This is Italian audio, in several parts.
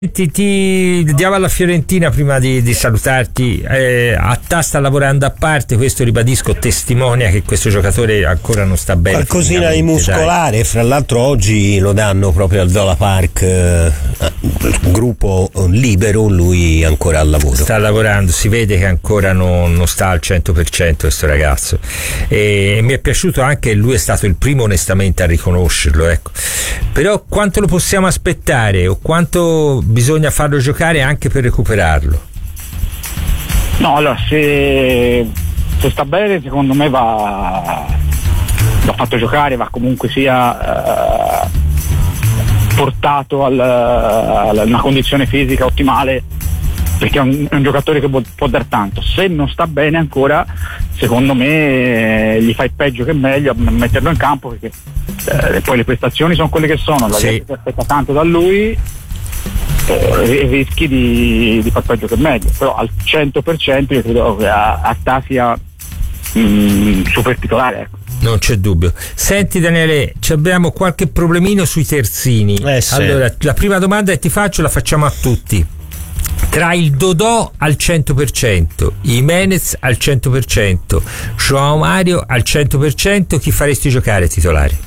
Ti diamo alla Fiorentina prima di salutarti. Atta sta lavorando a parte, questo ribadisco testimonia che questo giocatore ancora non sta bene. Qualcosina di muscolare, dai. Fra l'altro oggi lo danno proprio al Viola Park, gruppo libero, lui ancora al lavoro. Sta lavorando, si vede che ancora non sta al 100% questo ragazzo, e mi è piaciuto anche, lui è stato il primo onestamente a riconoscerlo, ecco. Però quanto lo possiamo aspettare o quanto bisogna farlo giocare anche per recuperarlo? No, allora se sta bene secondo me va fatto giocare, va comunque sia portato a una condizione fisica ottimale, perché è un giocatore che può dar tanto. Se non sta bene ancora, secondo me gli fai peggio che meglio a metterlo in campo, perché poi le prestazioni sono quelle che sono, la gente si aspetta tanto da lui, e rischi di far peggio che meglio. Però al 100% io credo che Atta sia super titolare, ecco. Non c'è dubbio. Senti Daniele, abbiamo qualche problemino sui terzini. Sì. Allora, la prima domanda che ti faccio la facciamo a tutti. Tra il Dodò al 100%, Jimenez al 100%, João Mario al 100%, chi faresti giocare titolare?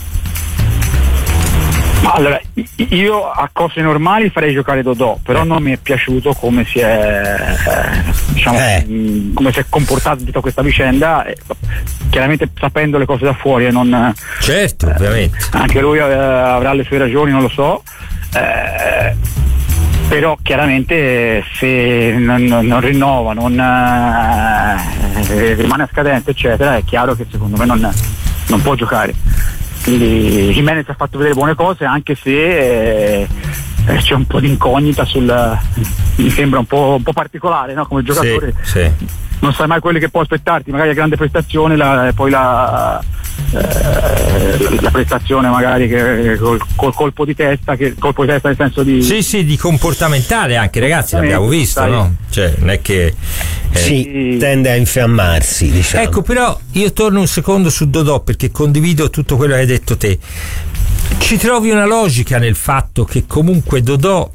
Allora, io a cose normali farei giocare Dodò, però non mi è piaciuto come si è come si è comportato in tutta questa vicenda, chiaramente sapendo le cose da fuori e non. Certo, ovviamente. Anche lui avrà le sue ragioni, non lo so. Però chiaramente se non rinnova, rimane a scadenza eccetera, è chiaro che secondo me non può giocare. Quindi Jimenez ha fatto vedere buone cose, anche se c'è un po' di incognita mi sembra un po' particolare, no? Come giocatore. Sì. Non sai mai quelli che può aspettarti, magari a grande prestazione, poi la prestazione magari che col colpo di testa nel senso di di comportamentale anche, ragazzi, l'abbiamo visto, sai. No? Cioè non è che tende a infiammarsi, diciamo. Ecco, però io torno un secondo su Dodò, perché condivido tutto quello che hai detto te. Ci trovi una logica nel fatto che comunque Dodò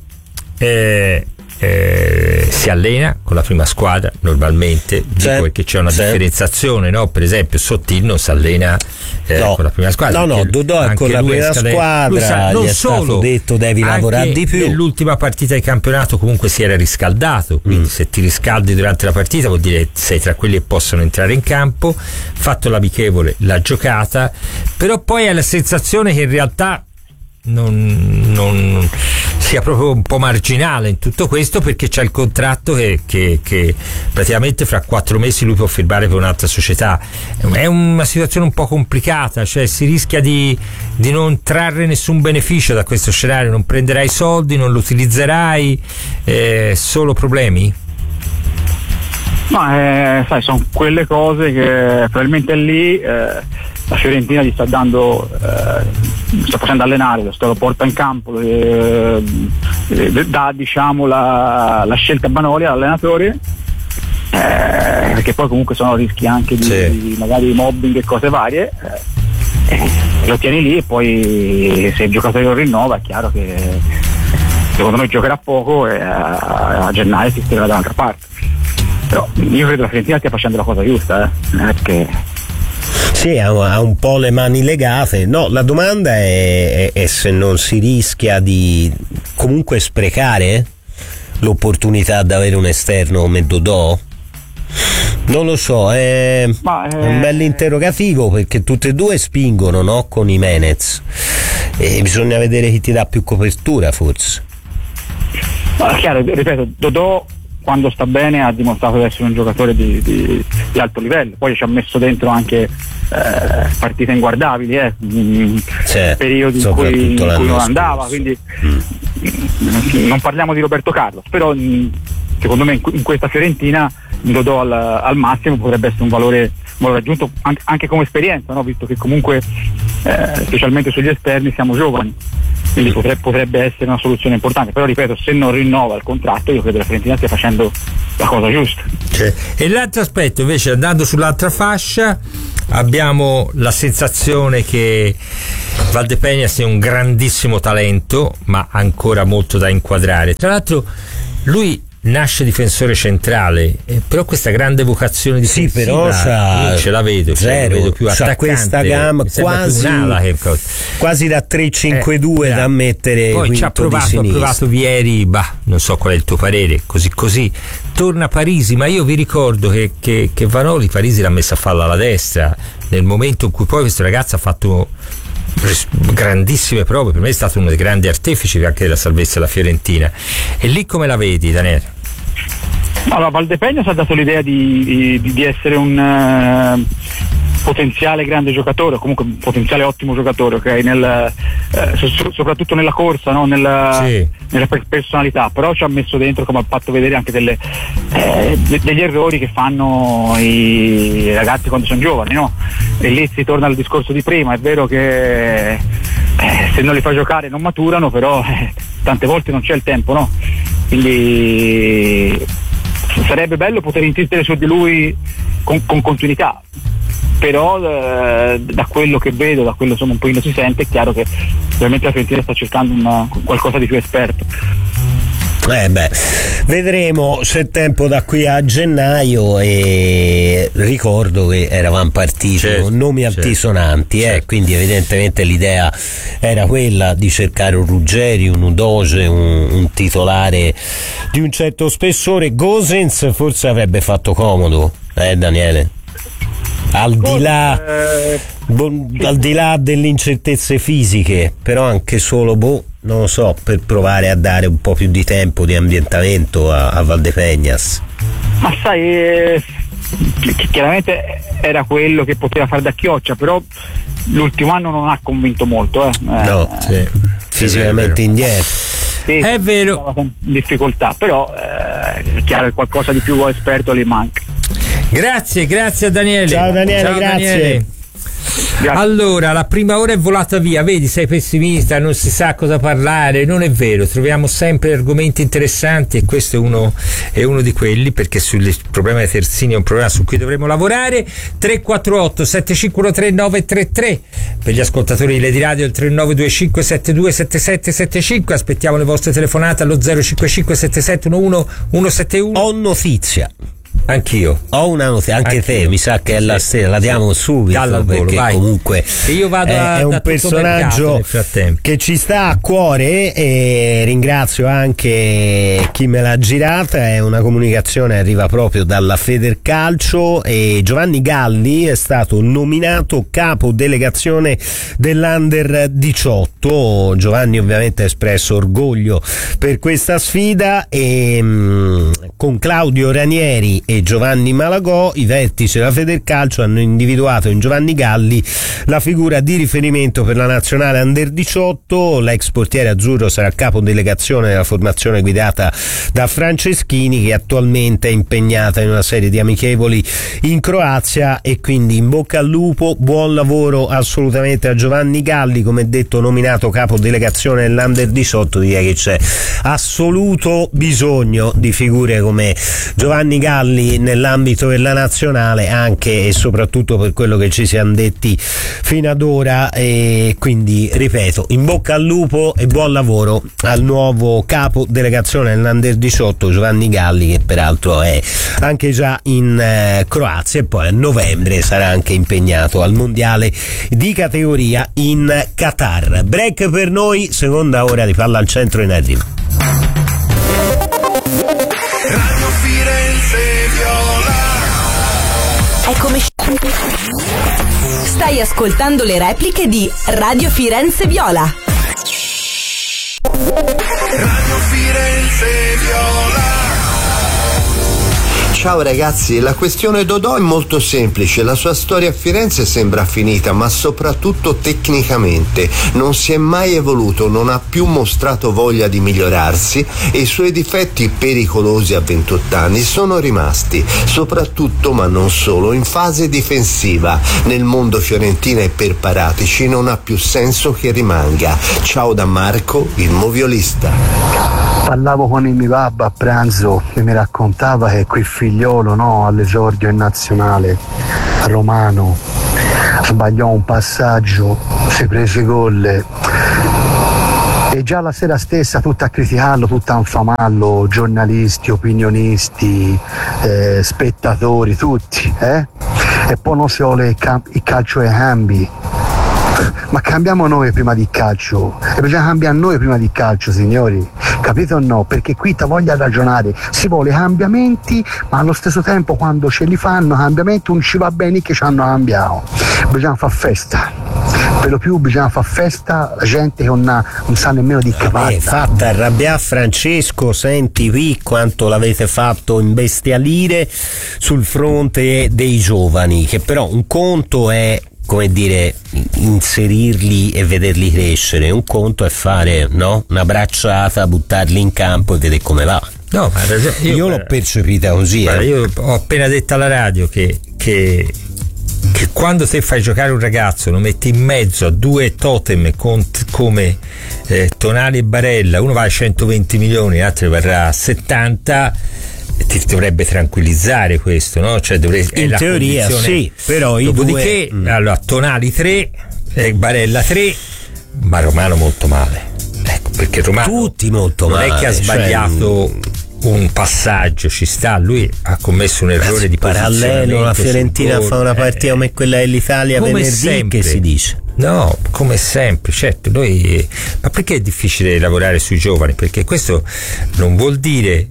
si allena con la prima squadra normalmente, dico perché c'è una differenziazione, no? Per esempio Sottil non si allena con la prima squadra. No, Dodò è con la prima squadra, non gli è solo, stato detto devi lavorare di più. Nell'ultima partita di campionato comunque si era riscaldato, quindi se ti riscaldi durante la partita vuol dire sei tra quelli che possono entrare in campo, fatto l'amichevole, l'ha giocata, però poi hai la sensazione che in realtà non sia proprio un po' marginale in tutto questo, perché c'è il contratto che praticamente fra 4 mesi lui può firmare per un'altra società. È una situazione un po' complicata, cioè si rischia di non trarre nessun beneficio da questo scenario, non prenderai soldi, non lo utilizzerai, solo problemi? Ma sai, sono quelle cose che probabilmente lì la Fiorentina gli sta dando, sta facendo allenare, lo porta in campo, dà diciamo la scelta banale all'allenatore, perché poi comunque sono rischi anche di magari mobbing e cose varie, lo tieni lì e poi se il giocatore lo rinnova è chiaro che secondo me giocherà poco e a gennaio si schiererà dall'altra parte. Però io credo che la Fiorentina stia facendo la cosa giusta, perché sì, ha un po' le mani legate. No, la domanda è se non si rischia di comunque sprecare l'opportunità di avere un esterno come Dodò. Non lo so, è un bel interrogativo, perché tutte e due spingono, no? Con Jimenez, e bisogna vedere chi ti dà più copertura, forse. Ma chiaro, ripeto, Dodò quando sta bene ha dimostrato di essere un giocatore di alto livello, poi ci ha messo dentro anche partite inguardabili, periodi in cui non andava, quindi non parliamo di Roberto Carlos, però secondo me in questa Fiorentina lo do al massimo, potrebbe essere un valore aggiunto anche come esperienza, no? Visto che comunque specialmente sugli esterni siamo giovani, quindi potrebbe essere una soluzione importante, però ripeto, se non rinnova il contratto io credo che la Fiorentina stia facendo la cosa giusta. E l'altro aspetto invece, andando sull'altra fascia, abbiamo la sensazione che Valdepeñas sia un grandissimo talento, ma ancora molto da inquadrare. Tra l'altro lui nasce difensore centrale, però questa grande vocazione difensiva però io ce la vedo, zero, la vedo più attaccante, questa gamma quasi da 3-5-2 da mettere. Poi ci ha provato Vieri, non so qual è il tuo parere, così torna Parisi, ma io vi ricordo che Vanoli Parisi l'ha messa a fallo alla destra nel momento in cui poi questo ragazzo ha fatto grandissime prove. Per me è stato uno dei grandi artefici anche della salvezza della Fiorentina. E lì come la vedi, Daniele? Allora, Valdepeñas ha dato l'idea di essere un potenziale grande giocatore, o comunque un potenziale ottimo giocatore, ok? Soprattutto nella corsa, no? Nella personalità, però ci ha messo dentro, come ha fatto vedere, anche degli errori che fanno i ragazzi quando sono giovani, no? E lì si torna al discorso di prima. È vero che se non li fa giocare non maturano, però tante volte non c'è il tempo, no? Quindi sarebbe bello poter insistere su di lui con continuità, però da quello che vedo, da quello insomma un pochino si sente, è chiaro che ovviamente la Fiorentina sta cercando qualcosa di più esperto. Vedremo, c'è tempo da qui a gennaio, e ricordo che eravamo partiti con nomi altisonanti, quindi evidentemente l'idea era quella di cercare un Ruggeri, un Udoge, un titolare di un certo spessore. Gosens forse avrebbe fatto comodo, Daniele? Al di là delle incertezze fisiche, però anche solo non lo so, per provare a dare un po' più di tempo di ambientamento a Valdepeñas. Ma sai, chiaramente era quello che poteva fare da chioccia, però l'ultimo anno non ha convinto molto. Fisicamente indietro. Sì, è vero, in difficoltà, però è chiaro che qualcosa di più esperto gli manca. Grazie a Daniele. Ciao Daniele, grazie. Daniele. Allora, la prima ora è volata via, vedi, sei pessimista, non si sa cosa parlare. Non è vero, troviamo sempre argomenti interessanti, e questo è uno di quelli, perché sul problema dei terzini è un problema su cui dovremo lavorare. 348 7513 933 per gli ascoltatori di Lady Radio, il 3925 72 7775. Aspettiamo le vostre telefonate allo 055 7711 171. Ho notizia. Anch'io ho una notizia, anche te, mi sa che è la stessa, la diamo subito, perché comunque io vado è un personaggio che ci sta a cuore, e ringrazio anche chi me l'ha girata. È una comunicazione, arriva proprio dalla Federcalcio, e Giovanni Galli è stato nominato capo delegazione dell'Under 18. Giovanni ovviamente ha espresso orgoglio per questa sfida, e con Claudio Ranieri e Giovanni Malagò i vertici della Federcalcio hanno individuato in Giovanni Galli la figura di riferimento per la nazionale Under 18. L'ex portiere azzurro sarà capo delegazione della formazione guidata da Franceschini, che attualmente è impegnata in una serie di amichevoli in Croazia, e quindi in bocca al lupo, buon lavoro assolutamente a Giovanni Galli, come detto nominato capo delegazione dell'Under 18. Direi che c'è assoluto bisogno di figure come Giovanni Galli nell'ambito della nazionale, anche e soprattutto per quello che ci siamo detti fino ad ora, e quindi ripeto, in bocca al lupo e buon lavoro al nuovo capo delegazione dell'Under 18 Giovanni Galli, che peraltro è anche già in Croazia, e poi a novembre sarà anche impegnato al mondiale di categoria in Qatar. Break per noi, seconda ora di Palla al Centro in arrivo. Radio Firenze Viola. Eccomi. Stai ascoltando le repliche di Radio Firenze Viola. Radio Firenze Viola. Ciao ragazzi, la questione Dodò è molto semplice. La sua storia a Firenze sembra finita, ma soprattutto tecnicamente non si è mai evoluto, non ha più mostrato voglia di migliorarsi, e i suoi difetti pericolosi a 28 anni sono rimasti, soprattutto ma non solo in fase difensiva. Nel mondo Fiorentina e per Paratici non ha più senso che rimanga. Ciao da Marco, il moviolista. Parlavo con il mio babbo a pranzo, che mi raccontava che qui figliolo, no, all'esordio in nazionale romano, sbagliò un passaggio, si prese gol e già la sera stessa tutta a criticarlo, tutta a infamarlo, giornalisti, opinionisti, spettatori, tutti, e poi non si vuole il calcio ai cambi. Ma cambiamo noi prima di calcio, e bisogna cambiare noi prima di calcio, signori, capito o no? Perché qui ti voglia ragionare, si vuole cambiamenti, ma allo stesso tempo quando ce li fanno cambiamenti non ci va bene che ci hanno cambiato. Bisogna fare festa, per lo più bisogna fare festa, la gente che non sa nemmeno di capare. Fatta arrabbiare Francesco, senti qui quanto l'avete fatto imbestialire sul fronte dei giovani, che però un conto è, come dire, inserirli e vederli crescere, un conto è fare, no, una bracciata, buttarli in campo e vedere come va. No, ma io l'ho percepita così. Io ho appena detto alla radio che quando te fai giocare un ragazzo lo metti in mezzo a due totem come Tonali e Barella, uno va a 120 milioni, l'altro varrà 70, ti dovrebbe tranquillizzare questo, no? Cioè in teoria sì, però dopodiché allora Tonali 3, Barella 3, ma Romano molto male, ecco, perché Romano tutti molto non male, è che ha sbagliato un passaggio, ci sta, lui ha commesso un errore di parallelo. La Fiorentina fa una partita come quella dell'Italia venerdì, sempre, che si dice no, come sempre, certo, ma perché è difficile lavorare sui giovani? Perché questo non vuol dire,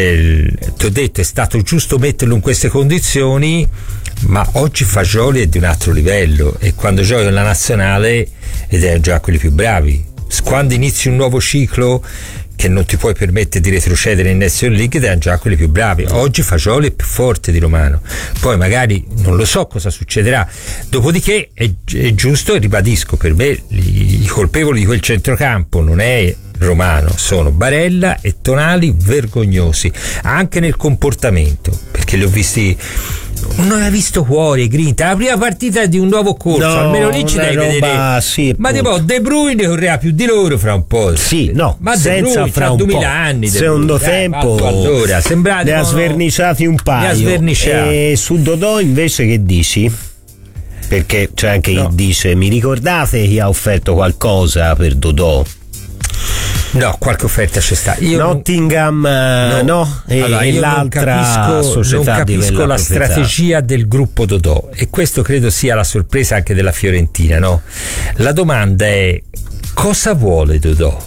ti ho detto, è stato giusto metterlo in queste condizioni, ma oggi Fagioli è di un altro livello e quando gioca nella nazionale ed è già quelli più bravi. Quando inizi un nuovo ciclo che non ti puoi permettere di retrocedere in National League, ed già quelli più bravi. Oggi Fagioli è più forte di Romano, poi magari non lo so cosa succederà. Dopodiché è giusto, e ribadisco, per me i colpevoli di quel centrocampo non è Romano, sono Barella e Tonali, vergognosi anche nel comportamento, perché li ho visti, non aveva visto cuore, grinta, la prima partita di un nuovo corso, no, almeno lì ci devi vedere, sì, ma tipo De Bruyne correva più di loro fra un po', sì, no, ma senza De fra Bruyne, un 2000 po'. anni, Secondo tempo allora sembrava ne ha sverniciati un paio. E su Dodò invece che dici? Perché c'è anche chi dice, mi ricordate chi ha offerto qualcosa per Dodò? No, qualche offerta c'è sta. Nottingham no, allora, e l'altra società non capisco la strategia del gruppo Dodò, e questo credo sia la sorpresa anche della Fiorentina, no? La domanda è: cosa vuole Dodò?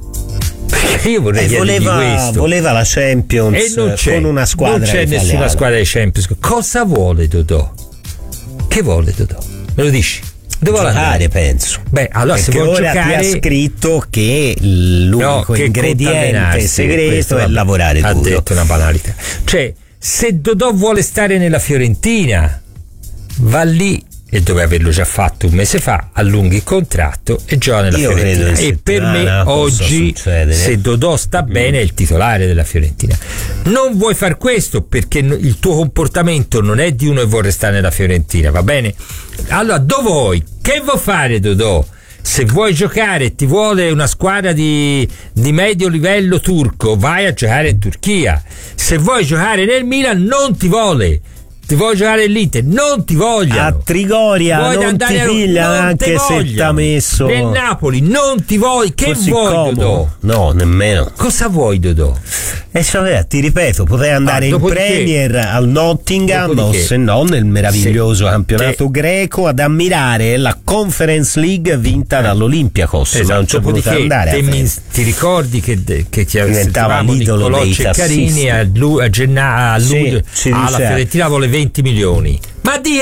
Perché io vorrei questo. Voleva la Champions e non c'è, con una squadra non c'è italiana. Nessuna squadra di Champions. Cosa vuole Dodò? Che vuole Dodò? Me lo dici? Dove giocare, penso. Beh, allora perché se vuoi ora giocare, ti ha scritto che l'unico ingrediente segreto è lavorare duro. Ha detto una banalità. Cioè, se Dodò vuole stare nella Fiorentina, va lì, e dove averlo già fatto un mese fa, allunghi il contratto e gioca nella Fiorentina. E per me oggi, se Dodò sta bene, è il titolare della Fiorentina. Non vuoi far questo perché il tuo comportamento non è di uno che vuole restare nella Fiorentina, va bene? Allora, dove vuoi? Che vuoi fare Dodò? Se vuoi giocare, ti vuole una squadra di medio livello turco, vai a giocare in Turchia. Se vuoi giocare nel Milan, non ti vuole. Ti vuoi giocare all'Inter, non ti vogliono. A Trigoria vuoi non ti pigliano, anche se t'ha messo nel Napoli, non ti vuoi. Che così vuoi Dodò? No, nemmeno. Cosa vuoi Dodò? Ti ripeto, potrei andare in Premier al Nottingham, o se no nel meraviglioso campionato greco ad ammirare la Conference League vinta dall'Olympiakos. Esatto. Non ci ho potuto andare. Ti ricordi che diventava l'idolo Nicolò dei Ceccarini a luglio alla Fiorentina vuole 20 milioni. Ma di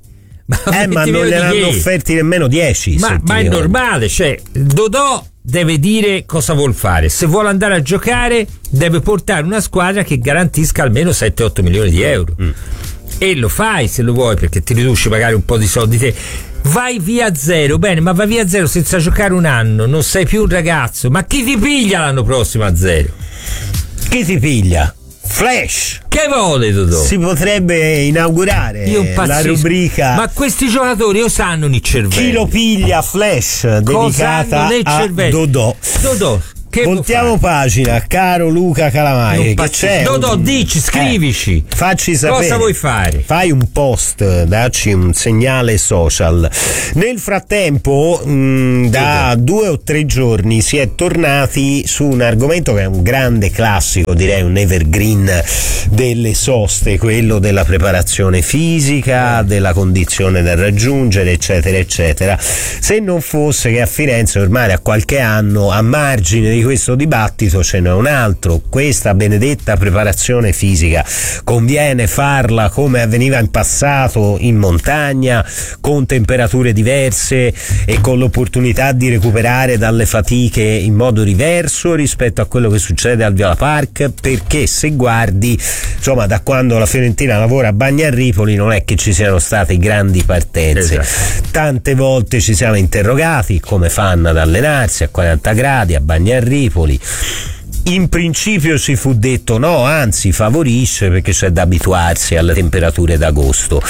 ma non ne hanno offerti nemmeno 10. Ma è normale, cioè Dodò deve dire cosa vuol fare. Se vuole andare a giocare, deve portare una squadra che garantisca almeno 7-8 milioni di euro. E lo fai se lo vuoi, perché ti riduci magari un po' di soldi te. Vai via a zero, bene, ma vai via a zero senza giocare un anno, non sei più un ragazzo. Ma chi ti piglia l'anno prossimo a zero? Chi ti piglia? Flash! Che vuole Dodò? Si potrebbe inaugurare la rubrica. Ma questi giocatori lo sanno il cervello. Chi lo piglia Flash, dedicata a Dodò. Dodò, voltiamo pagina, caro Luca Calamai. Che c'è? Dici, scrivici. Facci sapere. Cosa vuoi fare? Fai un post, dacci un segnale social. Nel frattempo, da 2 o 3 giorni si è tornati su un argomento che è un grande classico, direi un evergreen delle soste, quello della preparazione fisica, della condizione da raggiungere, eccetera, eccetera. Se non fosse che a Firenze ormai da qualche anno, a margine di questo dibattito, ce n'è un altro. Questa benedetta preparazione fisica conviene farla come avveniva in passato, in montagna, con temperature diverse e con l'opportunità di recuperare dalle fatiche in modo diverso rispetto a quello che succede al Viola Park, perché se guardi, insomma, da quando la Fiorentina lavora a Bagnarripoli non è che ci siano state grandi partenze. Tante volte ci siamo interrogati come fanno ad allenarsi a 40 gradi a Bagnarripoli. In principio si fu detto no, anzi favorisce perché c'è da abituarsi alle temperature d'agosto.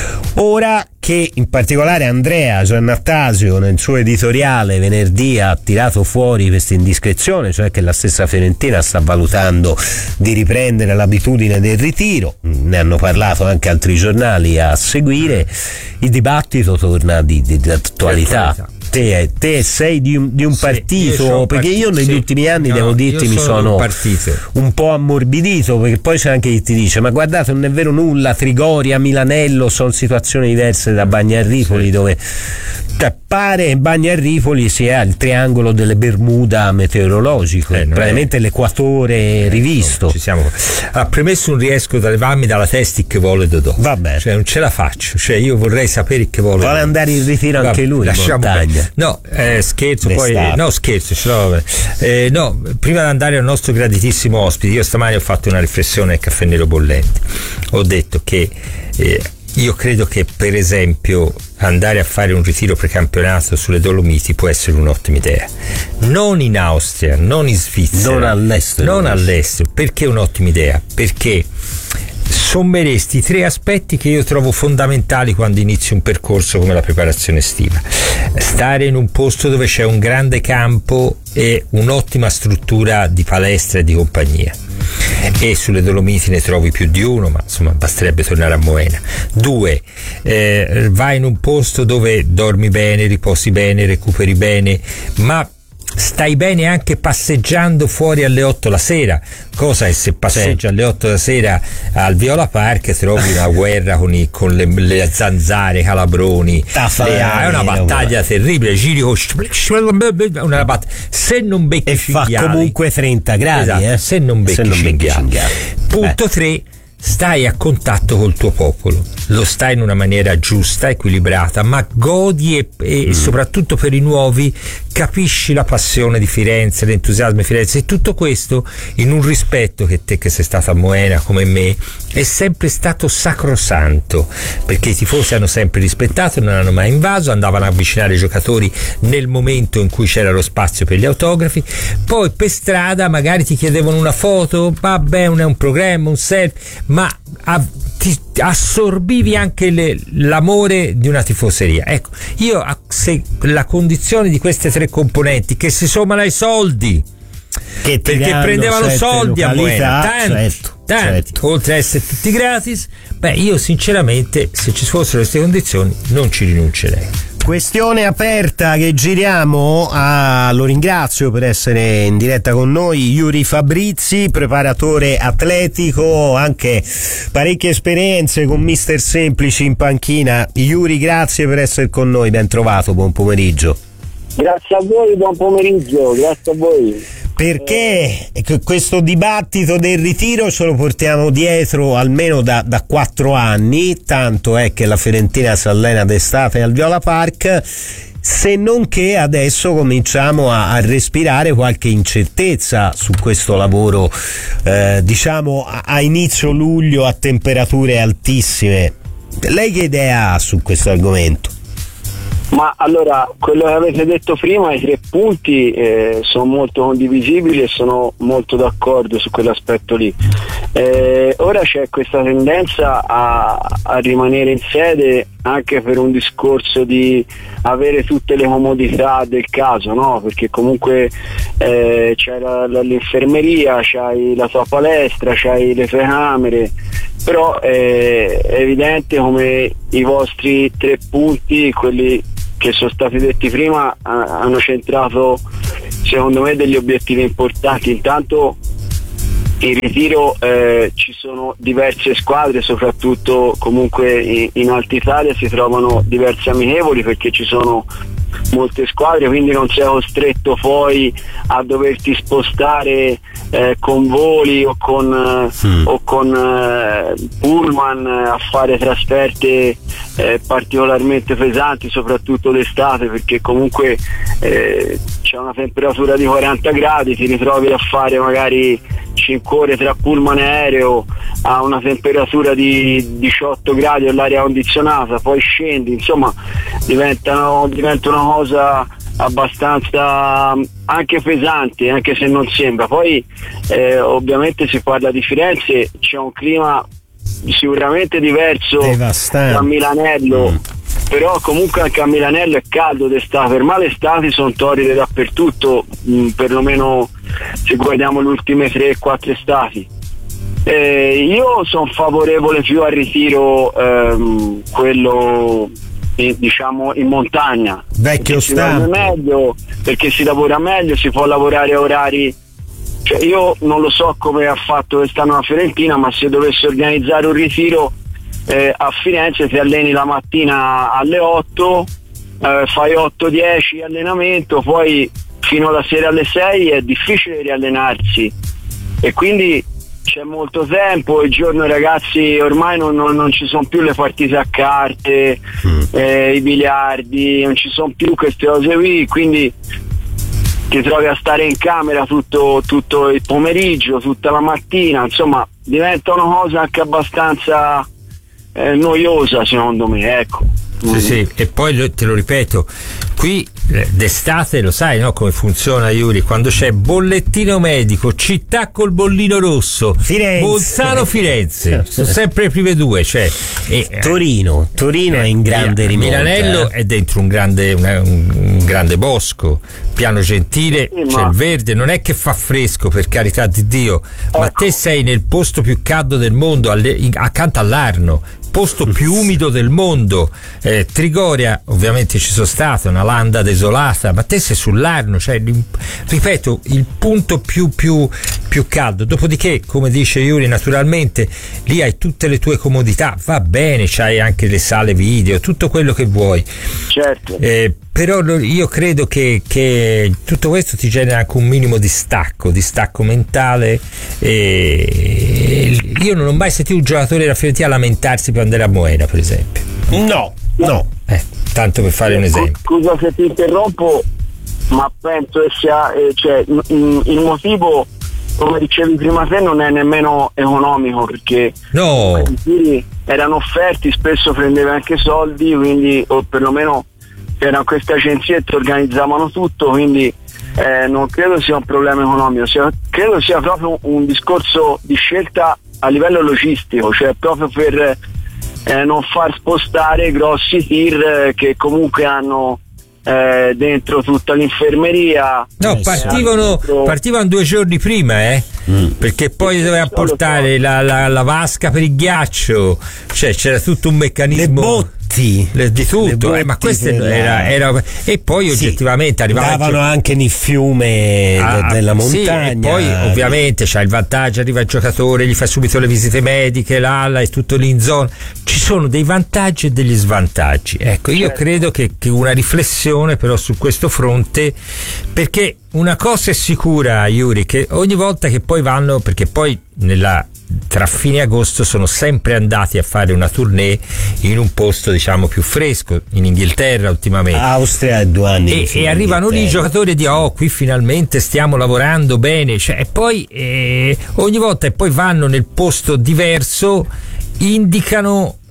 Ora che in particolare Andrea Giannattasio nel suo editoriale venerdì ha tirato fuori questa indiscrezione, cioè che la stessa Fiorentina sta valutando di riprendere l'abitudine del ritiro, ne hanno parlato anche altri giornali a seguire, il dibattito torna di attualità. Te sei di un partito, perché io negli ultimi anni devo dirti mi sono un po' ammorbidito, perché poi c'è anche chi ti dice ma guardate non è vero nulla, Trigoria, Milanello sono situazioni diverse da Bagnarripoli, dove pare Bagnarripoli sia il triangolo delle Bermuda meteorologico, praticamente l'equatore rivisto. Ha premesso un riesco da levarmi dalla testa che vuole Dodò. Vabbè, cioè non ce la faccio, cioè io vorrei sapere che vuole andare in ritiro anche lui in montagna. No, scherzo, poi scherzo, no, prima di andare al nostro graditissimo ospite, io stamani ho fatto una riflessione al Caffè Nero Bollente. Ho detto che io credo che per esempio andare a fare un ritiro precampionato sulle Dolomiti può essere un'ottima idea, non in Austria, non in Svizzera, non all'estero. Perché è un'ottima idea? Perché sommeresti 3 aspetti che io trovo fondamentali quando inizi un percorso come la preparazione estiva: stare in un posto dove c'è un grande campo e un'ottima struttura di palestra e di compagnia, e sulle Dolomiti ne trovi più di uno, ma insomma basterebbe tornare a Moena. 2, vai in un posto dove dormi bene, riposi bene, recuperi bene, ma stai bene anche passeggiando fuori alle 8 la sera, cosa che se passeggi alle 8 la sera al Viola Park trovi una guerra con le zanzare, calabroni, è una battaglia terribile, giri se non becchi cinghiali, fa comunque 30 gradi, se non becchi cinghiali. Punto 3, stai a contatto col tuo popolo, lo stai in una maniera giusta, equilibrata, ma godi e soprattutto per i nuovi capisci la passione di Firenze, l'entusiasmo di Firenze, e tutto questo in un rispetto che te, che sei stata a Moena come me, è sempre stato sacrosanto, perché i tifosi hanno sempre rispettato, non hanno mai invaso, andavano a avvicinare i giocatori nel momento in cui c'era lo spazio per gli autografi. Poi per strada magari ti chiedevano una foto, vabbè, non è un programma, un selfie, ma ti assorbivi anche l'amore di una tifoseria. Ecco, io se la condizione di queste 3 componenti che si sommano ai soldi, perché prendevano soldi a Moena, tanti, oltre a essere tutti gratis, io sinceramente se ci fossero queste condizioni non ci rinuncerei. Questione aperta che giriamo lo ringrazio per essere in diretta con noi, Yuri Fabrizi, preparatore atletico, anche parecchie esperienze con Mister Semplici in panchina. Yuri, grazie per essere con noi, ben trovato, buon pomeriggio. Grazie a voi, buon pomeriggio, grazie a voi. Perché questo dibattito del ritiro ce lo portiamo dietro almeno da 4 anni, tanto è che la Fiorentina si allena d'estate al Viola Park, se non che adesso cominciamo a respirare qualche incertezza su questo lavoro, diciamo a inizio luglio a temperature altissime. Lei che idea ha su questo argomento? Ma allora, quello che avete detto prima, i 3 punti sono molto condivisibili e sono molto d'accordo su quell'aspetto lì. Ora c'è questa tendenza a rimanere in sede anche per un discorso di avere tutte le comodità del caso, no? Perché comunque c'è l'infermeria, c'hai la tua palestra, c'hai le tue camere, però è evidente come i vostri 3 punti, quelli che sono stati detti prima, hanno centrato secondo me degli obiettivi importanti. Intanto in ritiro ci sono diverse squadre, soprattutto comunque in Alta Italia si trovano diverse amichevoli, perché ci sono molte squadre, quindi non sei costretto poi a doverti spostare con voli o con pullman a fare trasferte particolarmente pesanti, soprattutto d'estate, perché comunque c'è una temperatura di 40 gradi, ti ritrovi a fare magari 5 ore tra pullman e aereo a una temperatura di 18 gradi all'aria condizionata, poi scendi, insomma diventa una cosa abbastanza anche pesante, anche se non sembra. Poi ovviamente si parla di Firenze, c'è un clima sicuramente diverso da Milanello, però comunque anche a Milanello è caldo d'estate, per me le estati sono torride dappertutto, perlomeno se guardiamo le ultime 3-4 estati. Io sono favorevole più al ritiro, quello diciamo in montagna, vecchio stampo, meglio, perché si lavora meglio, si può lavorare a orari, cioè io non lo so come ha fatto quest'anno la Fiorentina, ma se dovesse organizzare un ritiro a Firenze ti alleni la mattina alle 8, fai 8-10 allenamento, poi fino alla sera alle 6 è difficile riallenarsi e quindi c'è molto tempo. Il giorno, ragazzi, ormai non ci sono più le partite a carte, i biliardi, non ci sono più queste cose qui, quindi ti trovi a stare in camera tutto il pomeriggio, tutta la mattina, insomma diventa una cosa anche abbastanza noiosa, secondo me, ecco. Sì, e poi te lo ripeto, qui d'estate lo sai, no, come funziona, Yuri, quando c'è bollettino medico, città col bollino rosso, Firenze, Bolzano, Firenze, sono sempre le prime due, cioè Torino è in grande rimonta. Milanello è dentro un grande bosco, Piano Gentile, c'è il verde, non è che fa fresco, per carità di Dio, ma te sei nel posto più caldo del mondo, accanto all'Arno, posto più umido del mondo. Trigoria, ovviamente ci sono stato, una landa desolata, ma te sei sull'Arno, cioè, ripeto, il punto più caldo. Dopodiché, come dice Yuri, naturalmente lì hai tutte le tue comodità, va bene, c'hai anche le sale video, tutto quello che vuoi, certo, però io credo che tutto questo ti genera anche un minimo di stacco mentale. Io non ho mai sentito un giocatore della Fiorentina lamentarsi per andare a Moena, per esempio. No. Tanto per fare un esempio. Scusa se ti interrompo, ma penso che sia il motivo, come dicevi prima te, non è nemmeno economico, perché no, i tiri erano offerti, spesso prendeva anche soldi, quindi, o perlomeno c'erano queste agenzie che organizzavano tutto, quindi non credo sia un problema economico, credo sia proprio un discorso di scelta a livello logistico, cioè proprio per non far spostare grossi tir che comunque hanno dentro tutta l'infermeria. No, partivano 2 giorni prima, perché poi doveva portare la vasca per il ghiaccio, cioè c'era tutto un meccanismo di tutto, ma questo era e poi oggettivamente arrivavano anche nel fiume della montagna, e poi ovviamente c'ha il vantaggio, arriva il giocatore, gli fa subito le visite mediche, l'ala è tutto lì in zona, ci sono dei vantaggi e degli svantaggi, ecco. Io credo che una riflessione però su questo fronte, perché una cosa è sicura, Yuri, che ogni volta che poi vanno, perché poi tra fine agosto sono sempre andati a fare una tournée in un posto diciamo più fresco, in Inghilterra ultimamente, Austria, 2 anni e arrivano lì i giocatori e dicono qui finalmente stiamo lavorando bene, cioè, e poi ogni volta e poi vanno nel posto diverso, indicano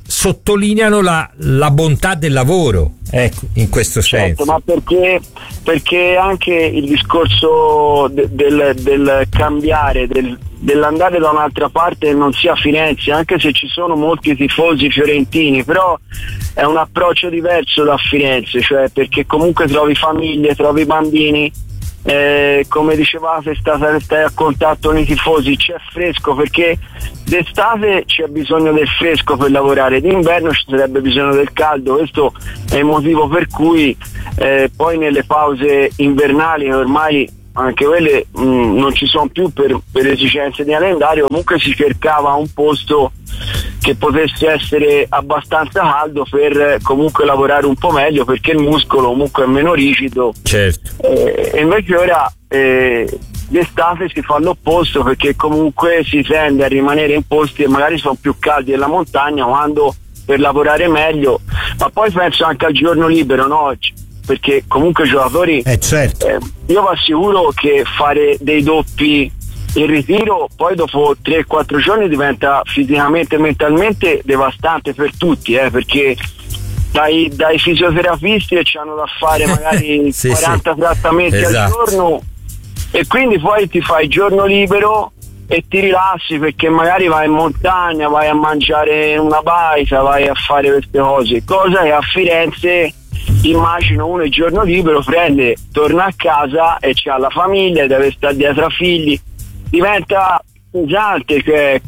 sottolineano la bontà del lavoro, ecco, in questo senso. Ma perché anche il discorso del cambiare, dell'andare da un'altra parte e non sia Firenze, anche se ci sono molti tifosi fiorentini, però è un approccio diverso da Firenze, cioè perché comunque trovi famiglie, trovi bambini, come dicevate stai a contatto con i tifosi, c'è fresco, perché d'estate c'è bisogno del fresco per lavorare, d'inverno ci sarebbe bisogno del caldo. Questo è il motivo per cui poi nelle pause invernali, ormai anche quelle non ci sono più per esigenze di calendario, comunque si cercava un posto che potesse essere abbastanza caldo per comunque lavorare un po' meglio, perché il muscolo comunque è meno rigido. Certo. E invece ora d'estate si fa l'opposto, perché comunque si tende a rimanere in posti che magari sono più caldi della montagna, quando per lavorare meglio. Ma poi penso anche al giorno libero, no? Perché comunque i giocatori, certo. Io vi assicuro che fare dei doppi in ritiro poi dopo 3-4 giorni diventa fisicamente e mentalmente devastante per tutti, perché dai fisioterapisti che ci hanno da fare magari 40 trattamenti al giorno, e quindi poi ti fai giorno libero e ti rilassi, perché magari vai in montagna, vai a mangiare una baita, vai a fare queste cosa che a Firenze immagino uno il giorno libero prende, torna a casa e c'ha la famiglia, deve stare dietro a figli, diventa pesante,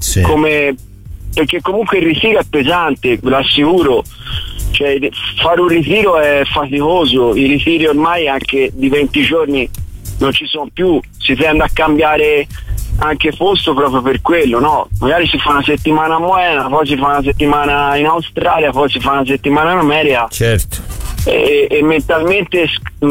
perché comunque il ritiro è pesante, ve lo assicuro, cioè fare un ritiro è faticoso, i ritiri ormai anche di 20 giorni non ci sono più, si tende a cambiare anche posto proprio per quello, no? Magari si fa una settimana a Moena, poi si fa una settimana in Australia, poi si fa una settimana in America. Certo. E mentalmente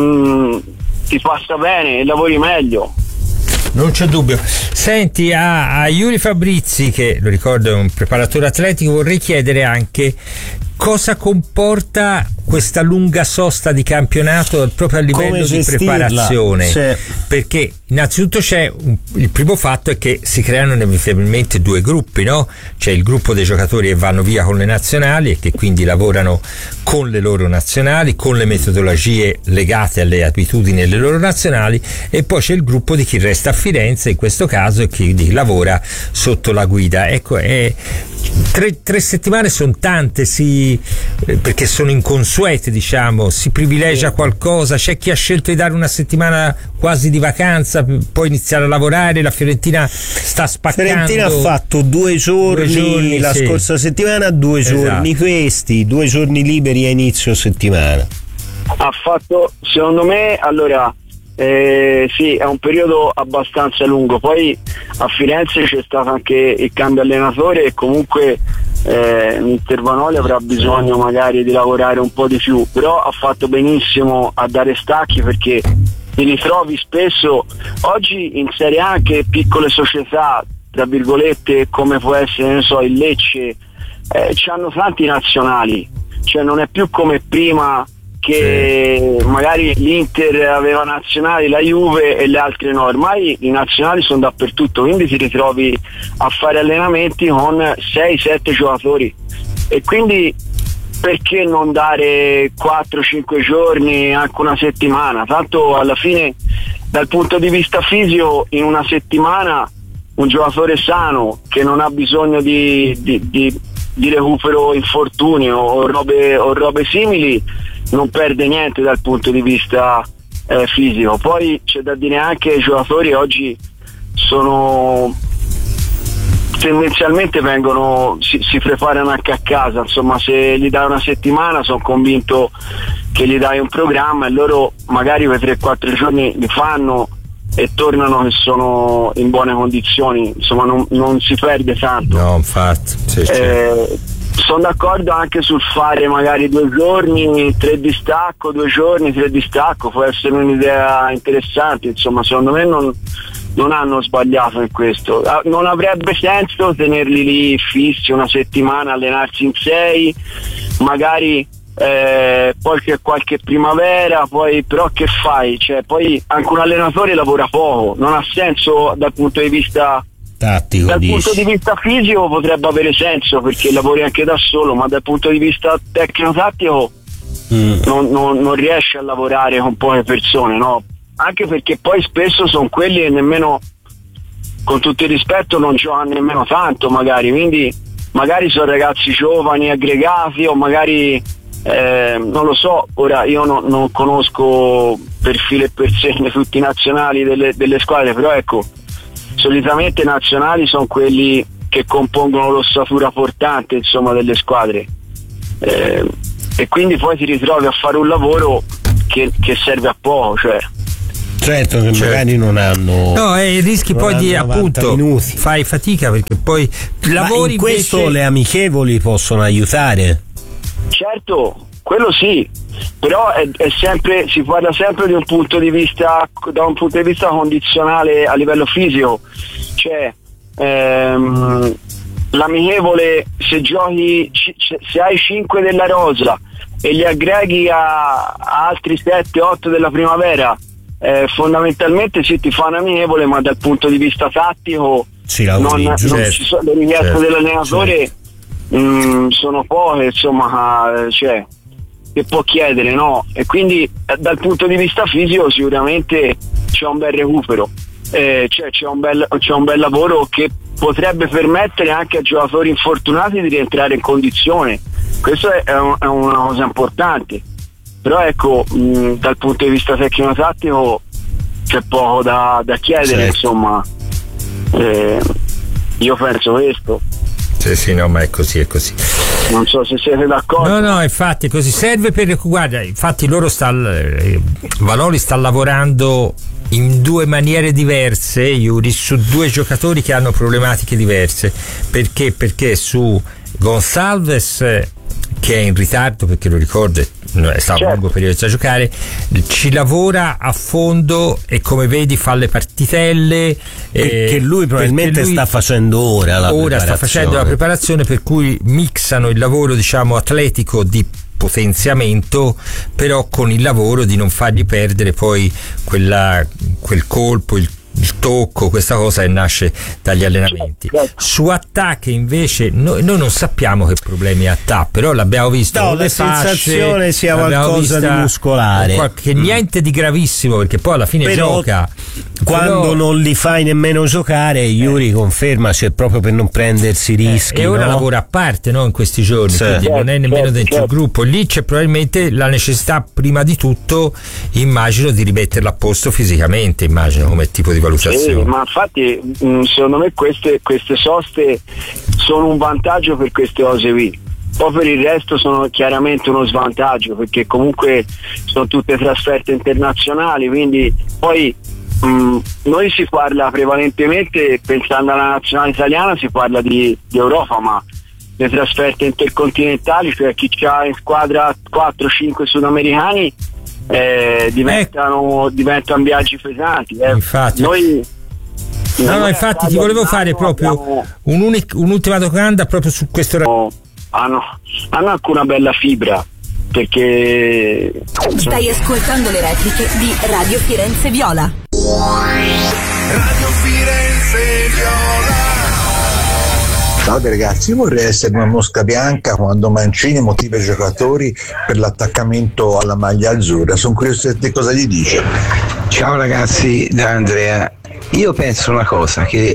ti passa bene e lavori meglio. Non c'è dubbio. Senti, a Yuri Fabrizi, che lo ricordo è un preparatore atletico, vorrei chiedere anche cosa comporta questa lunga sosta di campionato proprio a livello di preparazione, perché innanzitutto il primo fatto è che si creano inevitabilmente due gruppi, no? C'è il gruppo dei giocatori che vanno via con le nazionali e che quindi lavorano con le loro nazionali, con le metodologie legate alle abitudini delle loro nazionali, e poi c'è il gruppo di chi resta a Firenze in questo caso e chi lavora sotto la guida. Ecco, 3 settimane sono tante, perché sono inconsuete, diciamo, si privilegia qualcosa, c'è chi ha scelto di dare una settimana quasi di vacanza, poi iniziare a lavorare, la Fiorentina sta spaccando. Fiorentina ha fatto 2 giorni la scorsa settimana, 2 giorni questi, 2 giorni liberi a inizio settimana. Ha fatto, secondo me, allora sì, è un periodo abbastanza lungo. Poi a Firenze c'è stato anche il cambio allenatore e comunque Mister Vanoli avrà bisogno magari di lavorare un po' di più, però ha fatto benissimo a dare stacchi, perché ti ritrovi spesso oggi in Serie A anche piccole società, tra virgolette, come può essere, non so, il Lecce, c'hanno tanti nazionali, cioè non è più come prima che magari l'Inter aveva nazionali, la Juve e le altre no. Ormai i nazionali sono dappertutto, quindi ti ritrovi a fare allenamenti con 6-7 giocatori, e quindi perché non dare 4-5 giorni, anche una settimana? Tanto alla fine dal punto di vista fisico in una settimana un giocatore sano che non ha bisogno di recupero infortuni o robe simili non perde niente dal punto di vista fisico. Poi c'è da dire anche che i giocatori oggi sono tendenzialmente si preparano anche a casa, insomma, se gli dai una settimana sono convinto che gli dai un programma e loro magari per 3-4 giorni li fanno e tornano che sono in buone condizioni, insomma non si perde tanto. No, infatti sono d'accordo anche sul fare magari 2 giorni 3 di stacco, 2 giorni 3 di stacco, può essere un'idea interessante, insomma secondo me non hanno sbagliato in questo. Non avrebbe senso tenerli lì fissi una settimana, allenarsi in 6, magari poi c'è qualche primavera, poi però che fai? Cioè, poi anche un allenatore lavora poco, non ha senso dal punto di vista tattico, dal dici. punto di vista fisico potrebbe avere senso perché lavori anche da solo, ma dal punto di vista tecnico-tattico non riesce a lavorare con poche persone, no? Anche perché poi spesso sono quelli che nemmeno, con tutto il rispetto, non giocano nemmeno tanto magari, quindi magari sono ragazzi giovani, aggregati, o magari non lo so, ora io non conosco per filo e per segno tutti i nazionali delle squadre, però ecco, solitamente i nazionali sono quelli che compongono l'ossatura portante, insomma, delle squadre, e quindi poi ti ritrovi a fare un lavoro che serve a poco, cioè. Certo che magari non hanno. No, e rischi poi di, appunto, minuti. fai fatica perché poi lavori. Ma in questo invece... le amichevoli possono aiutare? Certo, quello sì, però è sempre, si parla sempre di un punto di vista, da un punto di vista condizionale a livello fisico, cioè l'amichevole, se giochi, se hai 5 della rosa e li aggreghi a altri 7-8 della primavera, fondamentalmente sì, ti fa un amichevole, ma dal punto di vista tattico non ci sono, le richieste dell'allenatore sono poche, insomma, cioè, che può chiedere, no? E quindi dal punto di vista fisico sicuramente c'è un bel recupero, cioè c'è un bel lavoro che potrebbe permettere anche a giocatori infortunati di rientrare in condizione. Questo è una cosa importante, però ecco, dal punto di vista tecnico-tattico c'è poco da chiedere, insomma, io penso questo. Sì, no, ma è così. Non so se siete d'accordo. No, infatti così serve per, guarda, infatti loro Valori sta lavorando in due maniere diverse, Yuri, su due giocatori che hanno problematiche diverse. Perché su Gonçalves, che è in ritardo, perché lo ricordo è stato un lungo periodo senza giocare, ci lavora a fondo e come vedi fa le partitelle che lui probabilmente sta facendo ora sta facendo la preparazione, per cui mixano il lavoro, diciamo, atletico di potenziamento, però con il lavoro di non fargli perdere poi quel colpo, il tocco, questa cosa che nasce dagli allenamenti. Su attacchi invece noi non sappiamo che problemi ha Attà, però l'abbiamo visto, no, la sensazione sia qualcosa di muscolare, niente di gravissimo, perché poi alla fine però, gioca quando non li fai nemmeno giocare. Yuri conferma, c'è proprio per non prendersi rischi, e ora no? lavora a parte, no, in questi giorni, quindi non è nemmeno dentro il gruppo. Lì c'è probabilmente la necessità, prima di tutto immagino, di rimetterla a posto fisicamente, immagino, come tipo di valutazione. Ma infatti secondo me queste soste sono un vantaggio per queste cose qui, poi per il resto sono chiaramente uno svantaggio, perché comunque sono tutte trasferte internazionali, quindi poi noi si parla prevalentemente, pensando alla nazionale italiana, si parla di Europa, ma le trasferte intercontinentali, cioè chi c'ha in squadra 4-5 sudamericani, diventano viaggi pesanti. Infatti. Infatti ti volevo fare proprio un'ultima domanda proprio su questo. Hanno anche una bella fibra, perché stai ascoltando le repliche di Radio Firenze Viola. Radio Firenze Viola. Salve ragazzi, io vorrei essere una mosca bianca quando Mancini motiva i giocatori per l'attaccamento alla maglia azzurra. Sono curioso di cosa gli dice. Ciao ragazzi, da Andrea. Io penso una cosa, che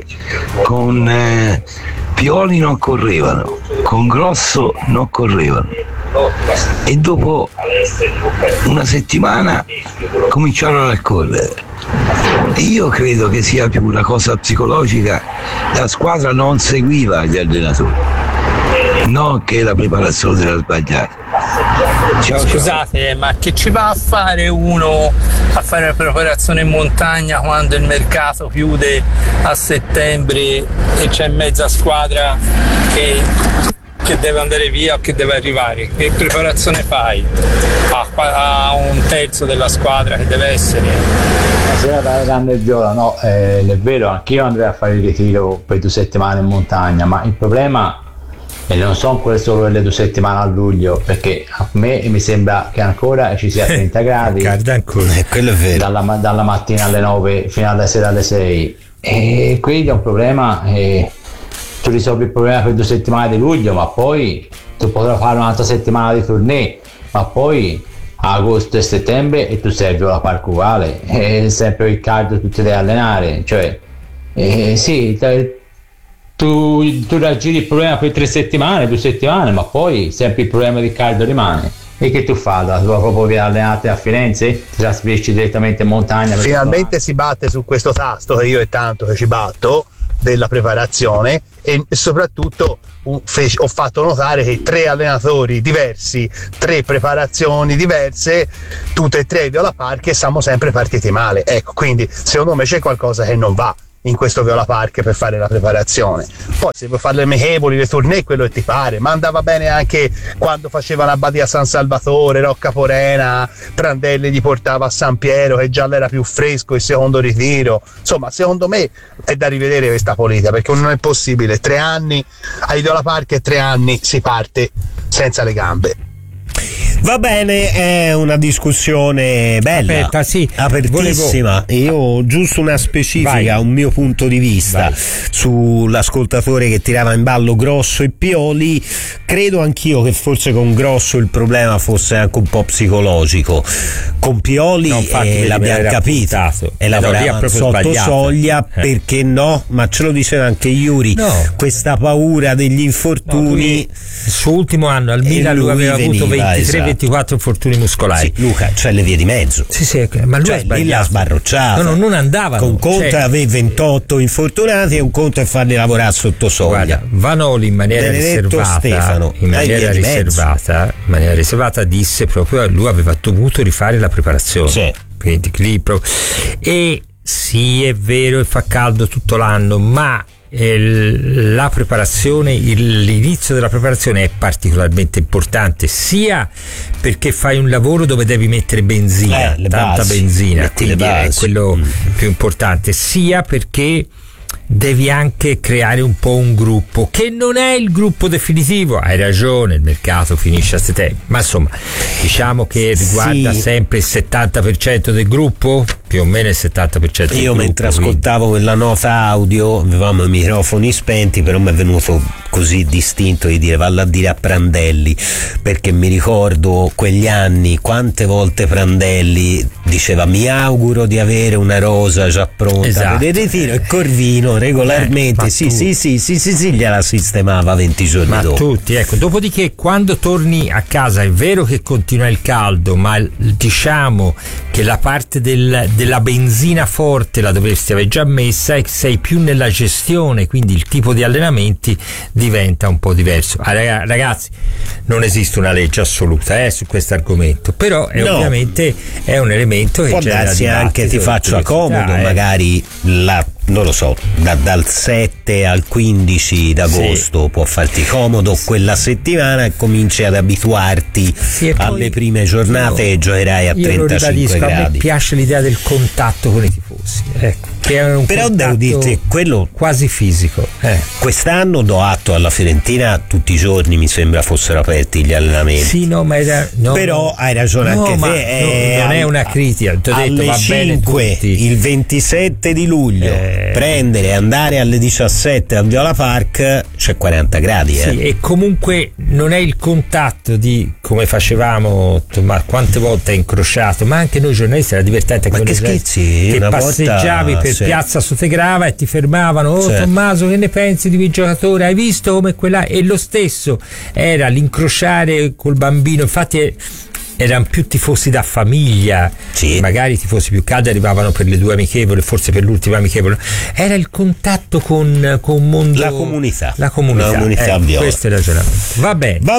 con Pioli non correvano, con Grosso non correvano, e dopo una settimana cominciarono a correre. Io credo che sia più una cosa psicologica, la squadra non seguiva gli allenatori, non che la preparazione era sbagliata. Scusate, ma che ci va a fare uno a fare la preparazione in montagna quando il mercato chiude a settembre e c'è mezza squadra che deve andare via o che deve arrivare? Che preparazione fai a un terzo della squadra che deve essere? Buonasera da Grande Viola. No, è vero, anch'io andrei a fare il ritiro per 2 settimane in montagna, ma il problema non sono quelle solo le 2 settimane a luglio, perché a me mi sembra che ancora ci sia 30 gradi quello è vero. dalla mattina alle 9 fino alla sera alle 6, E quindi è un problema, tu risolvi il problema per 2 settimane di luglio, ma poi tu potrai fare un'altra settimana di tournée, ma poi agosto e settembre e tu servi la parco uguale, è sempre il cardio, tu ti devi allenare, cioè sì, tu raggiri il problema per 3 settimane, 2 settimane, ma poi sempre il problema di cardio rimane. E che tu fai? Tu proprio vieni allenate a Firenze? Ti trasferisci direttamente in montagna? Finalmente si batte su questo tasto che io è tanto che ci batto, della preparazione, e soprattutto ho fatto notare che 3 allenatori diversi, 3 preparazioni diverse, tutte e 3 a Viola Park, e siamo sempre partiti male. Ecco, quindi secondo me c'è qualcosa che non va in questo Viola Park per fare la preparazione. Poi se vuoi fare le amichevoli, le tournée, quello che ti pare, ma andava bene anche quando facevano a Badia San Salvatore, Rocca Porena, Prandelli gli portava a San Piero che già era più fresco il secondo ritiro. Insomma, secondo me è da rivedere questa politica, perché non è possibile 3 anni a Viola Park e 3 anni si parte senza le gambe. Va bene, è una discussione bella, aperta, sì, apertissima. Io giusto una specifica, un mio punto di vista sull'ascoltatore che tirava in ballo Grosso e Pioli. Credo anch'io che forse con Grosso il problema fosse anche un po' psicologico. Con Pioli l'abbiamo capito e lavoravano sotto soglia, perché no? Ma ce lo diceva anche Iuri, questa paura degli infortuni. Il suo ultimo anno al Milan lui aveva avuto 23-24 infortuni muscolari. Sì, Luca, c'è le vie di mezzo. Sì, ma lui ha sbarrocciato. Non andavano. Con conto aveva 28 infortunati e un conto è farli lavorare sotto soglia. Guarda, Vanoli in maniera riservata disse proprio lui aveva dovuto rifare la preparazione. Sì. Quindi e sì, è vero, fa caldo tutto l'anno, ma la preparazione, l'inizio della preparazione è particolarmente importante, sia perché fai un lavoro dove devi mettere benzina, tanta benzina, quindi è quello più importante, sia perché devi anche creare un po' un gruppo che non è il gruppo definitivo. Hai ragione, il mercato finisce a settembre, ma insomma diciamo che riguarda sempre il 70% del gruppo, più o meno il 70% del gruppo. Io mentre ascoltavo quella nota audio, avevamo i microfoni spenti, però mi è venuto così distinto di dire valla a dire a Prandelli, perché mi ricordo quegli anni quante volte Prandelli diceva mi auguro di avere una rosa già pronta per il ritiro, e Corvino regolarmente sì, gliela sistemava 20 giorni dopo. Tutti, ecco. Dopodiché quando torni a casa è vero che continua il caldo, ma diciamo che la parte della benzina forte la dovresti aver già messa, e sei più nella gestione, quindi il tipo di allenamenti diventa un po' diverso. Ragazzi, non esiste una legge assoluta su questo argomento, però ovviamente è un elemento che può darsi anche ti faccia comodo, magari non lo so, dal 7 al 15 d'agosto può farti comodo quella settimana, e cominci ad abituarti alle prime giornate e giocherai a 35 gradi. A me piace l'idea del contatto con i tifosi, ecco, che è un però devo dirti, quello quasi fisico. Quest'anno do atto alla Fiorentina, tutti i giorni mi sembra fossero aperti gli allenamenti. Sì, però hai ragione anche te. Non è una critica. Alle 5 il 27 di luglio prendere e andare alle 17 a Viola Park c'è 40 gradi. Sì, e comunque non è il contatto di come facevamo, ma quante volte è incrociato, ma anche noi giornalisti era divertente. Ma che scherzi, che passeggiavi per Piazza Sotegrava e ti fermavano, Tommaso, che ne pensi di quel giocatore, hai visto come quella, e lo stesso era l'incrociare col bambino, infatti erano più tifosi da famiglia, magari i tifosi più caldi arrivavano per le 2 amichevoli, forse per l'ultima amichevole, era il contatto con un mondo, la comunità viola. Questo è il ragionamento. Va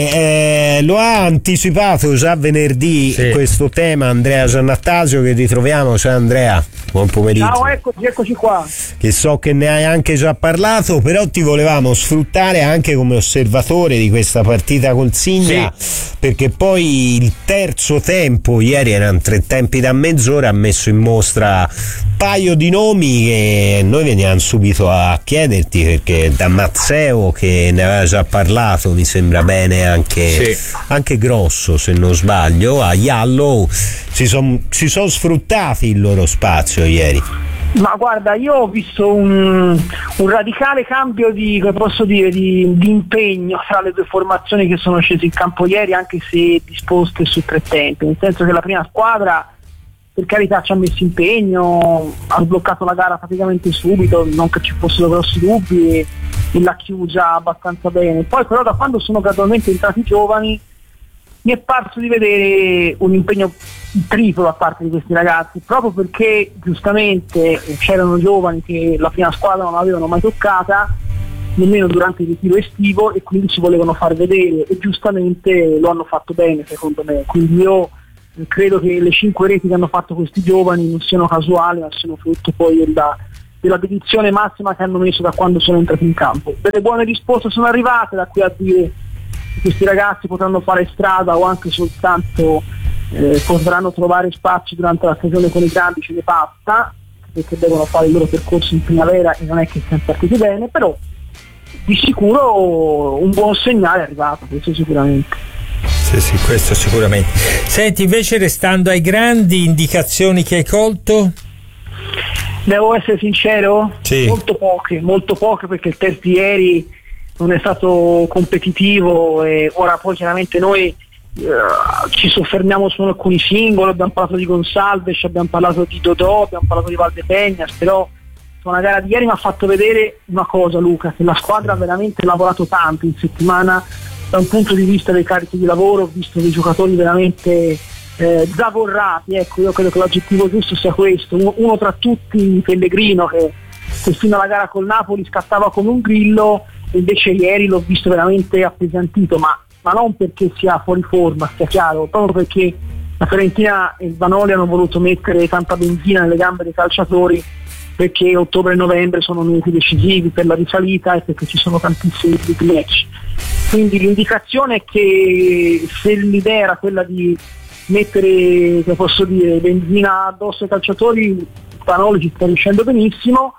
bene, lo ha anticipato già venerdì questo tema Andrea Giannattasio, che ritroviamo. Ciao Andrea, buon pomeriggio. Ciao, eccoci qua. Che so che ne hai anche già parlato, però ti volevamo sfruttare anche come osservatore di questa partita col Signa, perché poi il terzo tempo, ieri erano 3 tempi da mezz'ora, ha messo in mostra un paio di nomi che noi veniamo subito a chiederti, perché da Mazzeo, che ne aveva già parlato, mi sembra bene anche Grosso, se non sbaglio, a Yallow si sono sfruttati il loro spazio ieri. Ma guarda, io ho visto un radicale cambio di impegno tra le due formazioni che sono scese in campo ieri, anche se disposte su 3 tempi, nel senso che la prima squadra per carità ci ha messo impegno, ha sbloccato la gara praticamente subito, non che ci fossero grossi dubbi, e l'ha chiusa abbastanza bene. Poi però da quando sono gradualmente entrati i giovani mi è parso di vedere un impegno triplo da parte di questi ragazzi, proprio perché giustamente c'erano giovani che la prima squadra non avevano mai toccata nemmeno durante il ritiro estivo, e quindi si volevano far vedere, e giustamente lo hanno fatto bene secondo me. Quindi io credo che le 5 reti che hanno fatto questi giovani non siano casuali, ma siano frutto poi della dedizione massima che hanno messo da quando sono entrati in campo. Delle buone risposte sono arrivate, da qui a dire che questi ragazzi potranno fare strada o anche soltanto potranno trovare spazi durante la stagione con i grandi, ce ne passa, perché devono fare il loro percorso in primavera e non è che siano partiti bene, però di sicuro un buon segnale è arrivato, questo sicuramente. Sì, questo sicuramente. Senti, invece, restando ai grandi, indicazioni che hai colto? Devo essere sincero? Sì. Molto poche, perché il test di ieri non è stato competitivo, e ora poi chiaramente noi ci soffermiamo su alcuni singoli. Abbiamo parlato di Gonsalves, abbiamo parlato di Dodò, abbiamo parlato di Valdepeñas, però una gara di ieri mi ha fatto vedere una cosa, Luca, che la squadra ha veramente lavorato tanto in settimana da un punto di vista dei carichi di lavoro. Ho visto dei giocatori veramente zavorrati, ecco, io credo che l'aggettivo giusto sia questo. Uno tra tutti, Pellegrino, che fino alla gara col Napoli scattava come un grillo, invece ieri l'ho visto veramente appesantito, ma non perché sia fuori forma, sia chiaro, proprio perché la Fiorentina e il Vanoli hanno voluto mettere tanta benzina nelle gambe dei calciatori, perché ottobre e novembre sono mesi decisivi per la risalita e perché ci sono tantissimi big match. Quindi l'indicazione è che se l'idea era quella di mettere, che posso dire, benzina addosso ai calciatori, Vanoli ci sta riuscendo benissimo.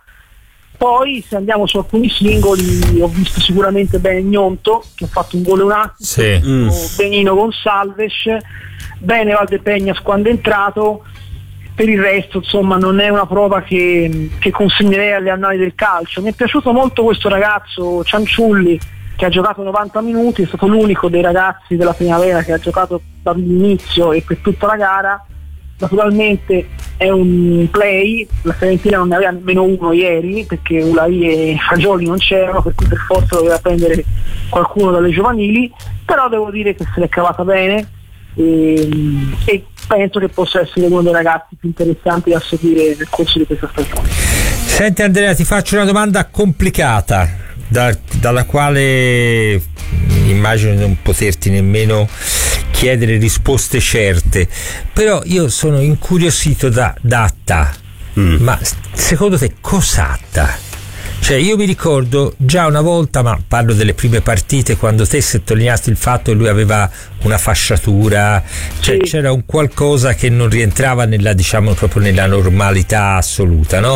Poi se andiamo su alcuni singoli, ho visto sicuramente bene Gnonto, che ha fatto un gol e un assist, benino Gonsalves, bene Valdepeñas quando è entrato. Per il resto, insomma, non è una prova che consegnerei alle annali del calcio. Mi è piaciuto molto questo ragazzo Cianciulli, che ha giocato 90 minuti, è stato l'unico dei ragazzi della primavera che ha giocato dall'inizio e per tutta la gara. Naturalmente è un play, la Fiorentina non ne aveva nemmeno uno ieri, perché Ulai e Fagioli non c'erano, per cui per forza doveva prendere qualcuno dalle giovanili, però devo dire che se l'è cavata bene, e penso che possa essere uno dei ragazzi più interessanti da seguire nel corso di questa stagione. Senti Andrea, ti faccio una domanda complicata, dalla quale immagino non poterti nemmeno chiedere risposte certe, però io sono incuriosito da Atta. Ma secondo te cos'Atta? Cioè, io mi ricordo già una volta, ma parlo delle prime partite, quando te sottolineasti il fatto che lui aveva una fasciatura, cioè c'era un qualcosa che non rientrava nella, diciamo, proprio nella normalità assoluta, no?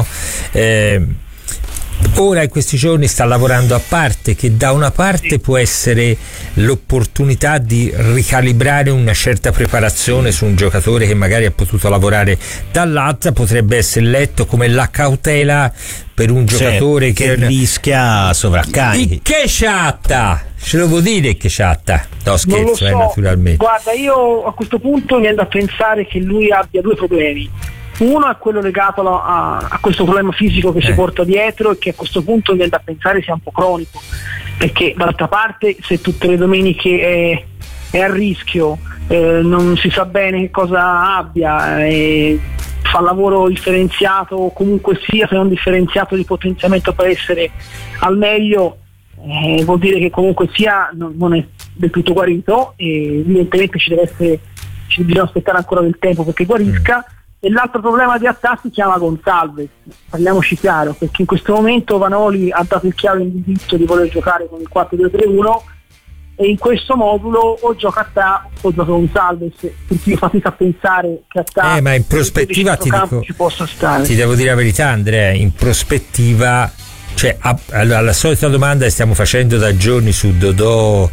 Ora in questi giorni sta lavorando a parte, che da una parte può essere l'opportunità di ricalibrare una certa preparazione su un giocatore che magari ha potuto lavorare, dall'altra potrebbe essere letto come la cautela per un giocatore che rischia sovraccarichi. Che sciatta! Ce lo vuol dire che sciatta? No, scherzo, naturalmente. Guarda, io a questo punto mi viene da pensare che lui abbia 2 problemi. Uno è quello legato a questo problema fisico che si porta dietro, e che a questo punto viene da pensare sia un po' cronico, perché d'altra parte se tutte le domeniche è a rischio, non si sa bene che cosa abbia, fa lavoro differenziato o comunque sia, se non differenziato, di potenziamento per essere al meglio, vuol dire che comunque sia non è del tutto guarito, e evidentemente ci bisogna aspettare ancora del tempo perché guarisca. E l'altro problema di Atta si chiama Gonsalves, parliamoci chiaro, perché in questo momento Vanoli ha dato il chiaro indirizzo di voler giocare con il 4-2-3-1, e in questo modulo o gioca Atta o gioca Gonsalves, perché io fatica a pensare che Atta ma in prospettiva ci possa stare. Ti devo dire la verità, Andrea, in prospettiva cioè la solita domanda che stiamo facendo da giorni su Dodò,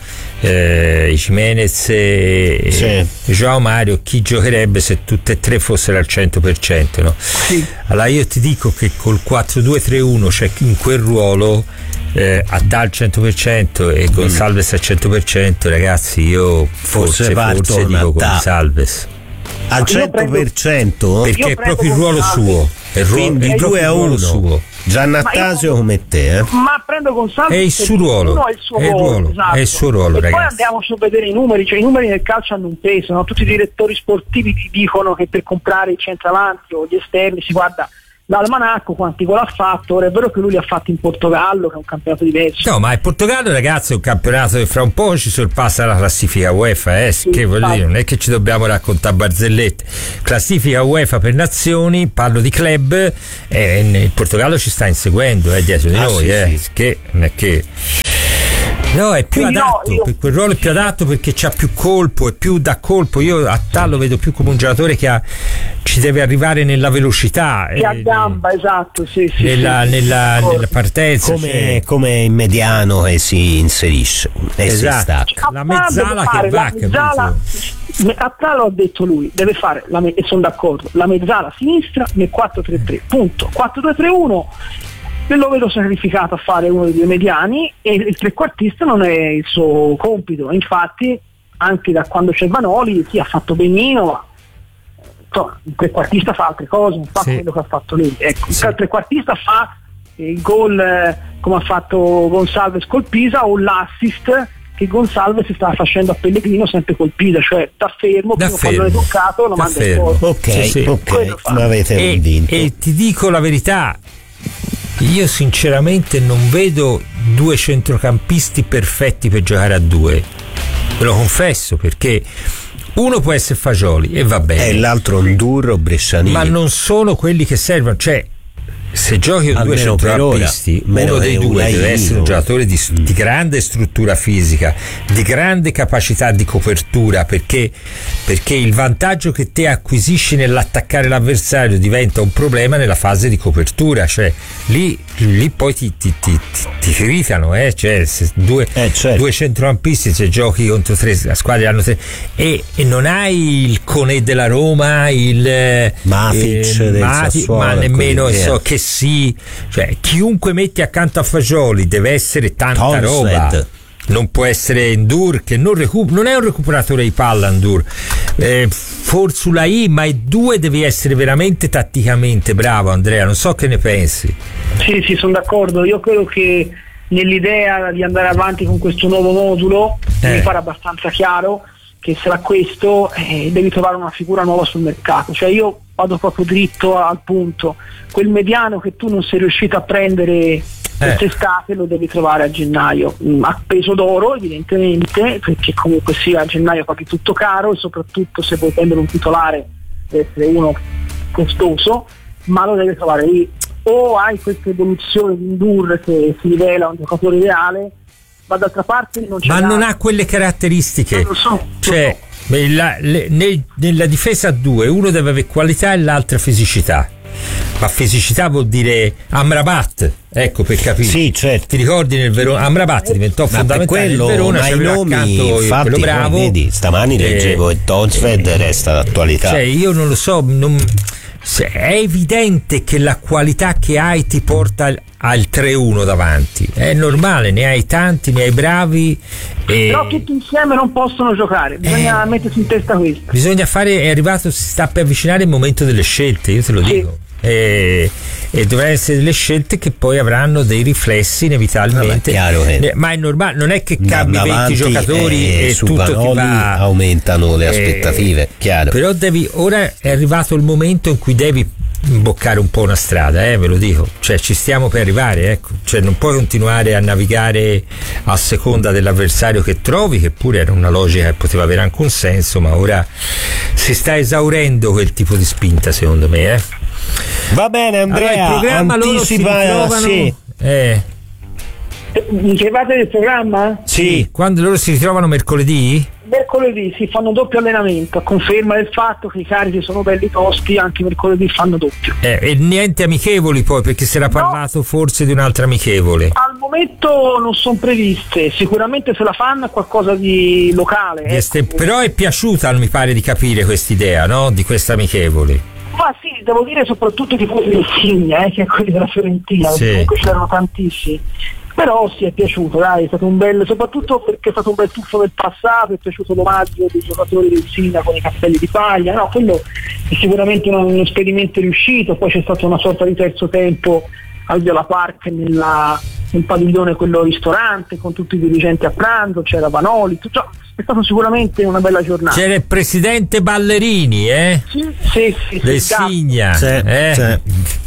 Jimenez e João Mario, chi giocherebbe se tutte e tre fossero al 100%, no? Sì. Allora io ti dico che col 4-2-3-1, cioè in quel ruolo Adà al 100% e Gonçalves al 100%, ragazzi, io forse dico Gonçalves al 100%, perché è proprio il ruolo suo, quindi 2-1 suo. Giannattasio come te, ma prendo Gonçalves, è il suo ruolo, è il suo ruolo, e ragazzi. poi andiamo a vedere i numeri, cioè i numeri nel calcio hanno un peso, no? Tutti i direttori sportivi ti dicono che per comprare i centravanti o gli esterni si guarda l'almanacco, quanti gol ha fatto. Ora è vero che lui li ha fatti in Portogallo, che è un campionato diverso. No, ma il Portogallo, ragazzi, è un campionato che fra un po' ci sorpassa la classifica UEFA, che voglio dire, non è che ci dobbiamo raccontare barzellette. Classifica UEFA per nazioni, parlo di club, il Portogallo ci sta inseguendo dietro di noi, che non è che. No, è più adatto, per quel ruolo è più adatto perché c'ha più colpo, è più da colpo. Io Attà lo vedo più come un giocatore che ci deve arrivare nella velocità, che a gamba, esatto, nella partenza, come in mediano e si inserisce e si stacca. La mezzala che va, Attà lo ha detto lui, deve fare e sono d'accordo, la mezzala a sinistra nel 4-3-3, punto. 4-2-3-1 lo vedo sacrificato a fare uno dei due mediani e il trequartista non è il suo compito. Infatti anche da quando c'è Vanoli ha fatto benino, ma il trequartista fa altre cose, non fa quello che ha fatto lui, ecco. Il trequartista fa il gol come ha fatto Gonçalves col Pisa, o l'assist che Gonçalves stava facendo a Pellegrino sempre col Pisa, cioè da fermo, prima quando l'hai toccato lo manda in fuori. Ok, ma avete vinto. E ti dico la verità, io sinceramente non vedo due centrocampisti perfetti per giocare a due, ve lo confesso, perché uno può essere Fagioli e va bene, e l'altro Ndour o Brescianini, ma non sono quelli che servono. Cioè, se giochi con due centrocampisti, uno dei due deve essere un giocatore di grande struttura fisica, di grande capacità di copertura, perché il vantaggio che te acquisisci nell'attaccare l'avversario diventa un problema nella fase di copertura, cioè lì poi ti irritano, cioè se due centrocampisti, se giochi contro tre squadre hanno tre, e non hai il Conè della Roma, il Matic del Sassuolo, ma nemmeno che cioè chiunque metti accanto a Fagioli deve essere tanta roba, non può essere Ndour, che non è un recuperatore di palla Ndour, Forsulai, ma due devi essere veramente tatticamente bravo. Andrea, non so che ne pensi. Sì, sono d'accordo. Io credo che nell'idea di andare avanti con questo nuovo modulo mi pare abbastanza chiaro che sarà questo, devi trovare una figura nuova sul mercato. Cioè io vado proprio dritto al punto, quel mediano che tu non sei riuscito a prendere quest'estate lo devi trovare a gennaio, a peso d'oro evidentemente, perché comunque sia a gennaio paghi tutto caro, e soprattutto se vuoi prendere un titolare deve essere uno costoso, ma lo devi trovare lì. O hai questa evoluzione di Ndour che si rivela un giocatore ideale, ma d'altra parte non c'è, ma non ha quelle caratteristiche, cioè nella difesa a due uno deve avere qualità e l'altra fisicità, ma fisicità vuol dire Amrabat, ecco, per capire. Sì, certo. Ti ricordi nel Verona Amrabat diventò fondamentale nel Verona, ma i nomi, infatti, quello bravo, vedi, stamani leggevo e Tonsfeld resta d'attualità. Cioè io non lo so, è evidente che la qualità che hai ti porta al 3-1 davanti, è normale, ne hai tanti, ne hai bravi, però tutti insieme non possono giocare, bisogna mettersi in testa questo, bisogna fare, è arrivato, si sta per avvicinare il momento delle scelte, io te lo dico, e dovranno essere delle scelte che poi avranno dei riflessi inevitabilmente, ma è normale, non è che cambi 20 giocatori e tutto ti va, aumentano le aspettative, chiaro. Però ora è arrivato il momento in cui devi imboccare un po' una strada, ve lo dico, cioè ci stiamo per arrivare, ecco, cioè non puoi continuare a navigare a seconda dell'avversario che trovi, che pure era una logica che poteva avere anche un senso, ma ora si sta esaurendo quel tipo di spinta, secondo me. Va bene, Andrea, allora, il programma loro si ritrovano, Mi chiamate del programma? Sì, quando loro si ritrovano mercoledì? Mercoledì si fanno doppio allenamento, a conferma del fatto che i carichi sono belli tosti, anche mercoledì fanno doppio. E niente amichevoli poi, perché si era parlato forse di un'altra amichevole. Al momento non sono previste, sicuramente se la fanno è qualcosa di locale. Però è piaciuta, mi pare di capire, quest'idea, no? Di questa amichevole. Ma sì, devo dire soprattutto i tifosi del Signa, che è quelli della Fiorentina, sì. Comunque c'erano tantissimi. Però sì, è piaciuto, dai, è stato un bel, soprattutto perché è stato un bel tuffo del passato, è piaciuto l'omaggio dei giocatori del Signa con i cappelli di paglia, no, quello è sicuramente un esperimento riuscito. Poi c'è stato una sorta di terzo tempo al Viola Park nel padiglione, quello ristorante, con tutti i dirigenti a pranzo, c'era Vanoli, tutto, è stato sicuramente una bella giornata. C'era il presidente Ballerini, Sì, del Signa, sì.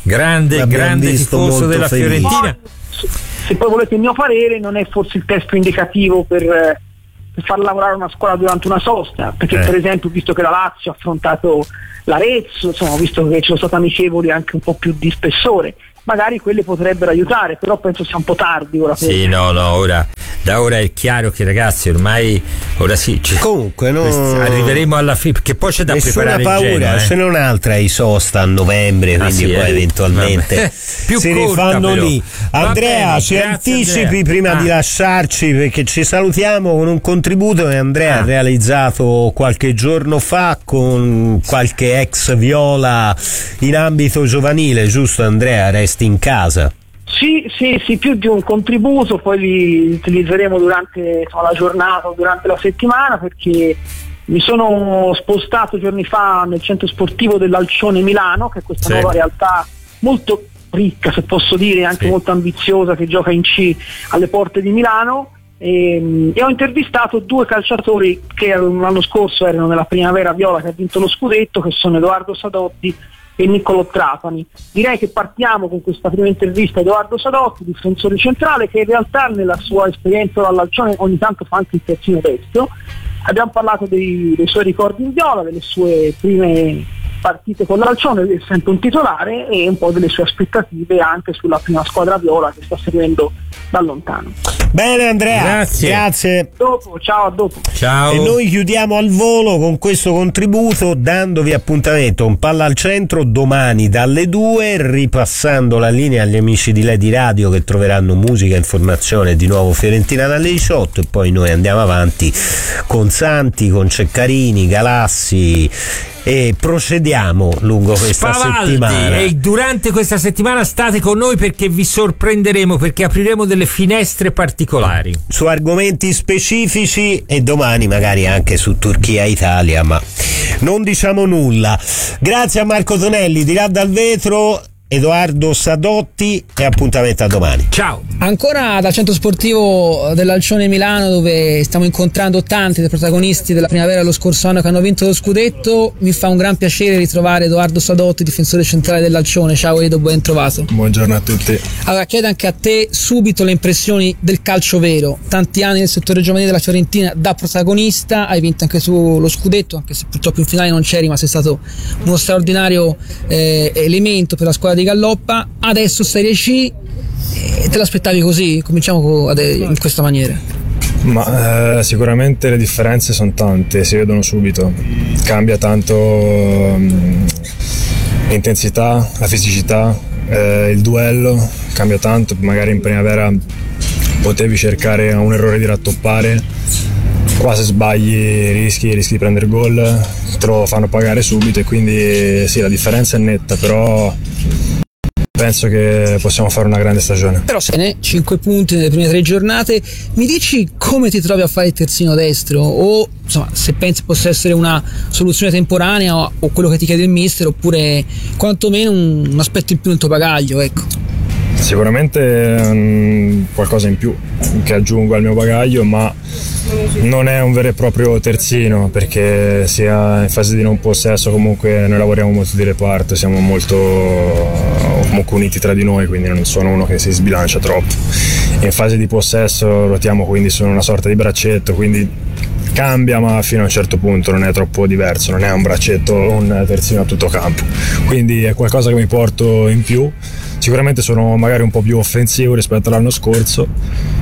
grande tifoso della Fiorentina. Se poi volete il mio parere, non è forse il testo indicativo per far lavorare una squadra durante una sosta, perché per esempio, visto che la Lazio ha affrontato l'Arezzo, insomma, visto che ci sono state amichevoli anche un po' più di spessore, magari quelle potrebbero aiutare, però penso sia un po' tardi ora. Sì, no, da ora è chiaro che, ragazzi, ormai ora sì. Comunque arriveremo alla fine, perché poi c'è da preparare paura, Genoa, se non altra i sosta a novembre, quindi poi eventualmente più si corta, rifanno però. lì. Andrea, ci anticipi Andrea. prima di lasciarci, perché ci salutiamo con un contributo che Andrea ha realizzato qualche giorno fa con qualche ex Viola in ambito giovanile, giusto Andrea? Resti in casa. Sì, più di un contributo, poi li utilizzeremo durante la giornata o durante la settimana, perché mi sono spostato giorni fa nel centro sportivo dell'Alcione Milano, che è questa nuova realtà molto ricca, se posso dire, anche molto ambiziosa, che gioca in C alle porte di Milano, e ho intervistato due calciatori che l'anno scorso erano nella primavera viola che ha vinto lo scudetto, che sono Edoardo Sadotti e Niccolò Trapani. Direi che partiamo con questa prima intervista a Edoardo Sadotti, difensore centrale, che in realtà nella sua esperienza dall'Alcione ogni tanto fa anche il terzino destro. Abbiamo parlato dei suoi ricordi in viola, delle sue prime partite con l'Alcione, sempre un titolare, e un po' delle sue aspettative anche sulla prima squadra viola che sta seguendo da lontano. Bene Andrea, grazie. A dopo. Ciao. E noi chiudiamo al volo con questo contributo, dandovi appuntamento un Palla al Centro domani dalle 2, ripassando la linea agli amici di Lady Radio che troveranno musica e informazione di nuovo Fiorentina dalle 18, e poi noi andiamo avanti con Santi, con Ceccarini, Galassi, e procediamo lungo questa settimana. E durante questa settimana state con noi, perché vi sorprenderemo, perché apriremo delle finestre particolari su argomenti specifici, e domani magari anche su Turchia-Italia, ma non diciamo nulla. Grazie a Marco Tonelli di là dal vetro, Edoardo Sadotti, e appuntamento a domani. Ciao. Ancora dal centro sportivo dell'Alcione Milano, dove stiamo incontrando tanti dei protagonisti della primavera dello scorso anno che hanno vinto lo scudetto, mi fa un gran piacere ritrovare Edoardo Sadotti, difensore centrale dell'Alcione. Ciao Edo, ben trovato. Buongiorno a tutti. Allora, chiedo anche a te subito le impressioni del calcio vero. Tanti anni nel settore giovanile della Fiorentina da protagonista, hai vinto anche tu lo scudetto, anche se purtroppo in finale non c'eri, ma sei stato uno straordinario elemento per la squadra di Galloppa. Adesso Serie C, te l'aspettavi così? Cominciamo in questa maniera. Ma sicuramente le differenze sono tante, si vedono subito. Cambia tanto l'intensità, la fisicità, il duello cambia tanto. Magari in primavera potevi cercare un errore di rattoppare, qua se sbagli rischi di prendere gol, te lo fanno pagare subito, e quindi sì, la differenza è netta, però penso che possiamo fare una grande stagione. Però se ne 5 punti nelle prime 3 giornate. Mi dici come ti trovi a fare il terzino destro, o insomma se pensi possa essere una soluzione temporanea o quello che ti chiede il mister, oppure quantomeno un aspetto in più nel tuo bagaglio, ecco. Sicuramente qualcosa in più che aggiungo al mio bagaglio, ma non è un vero e proprio terzino, perché sia in fase di non possesso comunque noi lavoriamo molto di reparto, siamo molto comunque uniti tra di noi, quindi non sono uno che si sbilancia troppo. In fase di possesso ruotiamo, quindi sono una sorta di braccetto, quindi cambia, ma fino a un certo punto non è troppo diverso, non è un braccetto o un terzino a tutto campo, quindi è qualcosa che mi porto in più. Sicuramente sono magari un po' più offensivo rispetto all'anno scorso,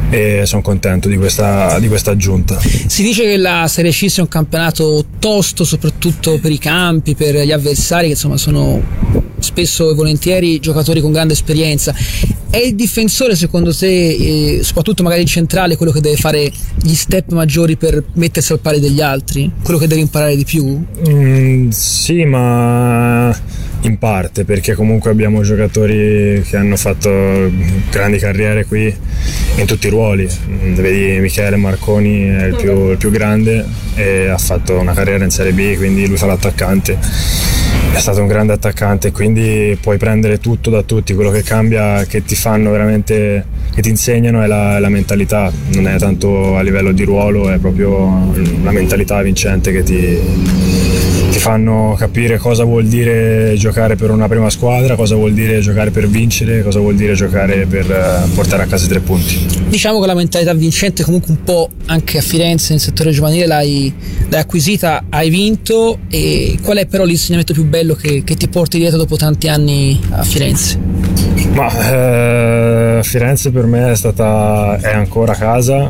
e sono contento di questa aggiunta. Si dice che la Serie C sia un campionato tosto, soprattutto per i campi, per gli avversari, che insomma sono spesso e volentieri giocatori con grande esperienza. È il difensore, secondo te, soprattutto magari il centrale, quello che deve fare gli step maggiori per mettersi al pari degli altri? Quello che deve imparare di più? Sì, ma in parte, perché comunque abbiamo giocatori che hanno fatto grandi carriere qui in tutti i ruoli. Vedi, Michele Marconi è il più grande e ha fatto una carriera in Serie B, quindi lui fa l'attaccante. È stato un grande attaccante, quindi puoi prendere tutto da tutti. Quello che cambia, che ti fanno veramente, che ti insegnano, è la mentalità. Non è tanto a livello di ruolo, è proprio la mentalità vincente che ti fanno capire cosa vuol dire giocare per una prima squadra, cosa vuol dire giocare per vincere, cosa vuol dire giocare per portare a casa i 3 punti. Diciamo che la mentalità vincente comunque un po' anche a Firenze nel settore giovanile l'hai acquisita, hai vinto. E qual è però l'insegnamento più bello che ti porti dietro dopo tanti anni a Firenze? Ma Firenze per me è ancora casa,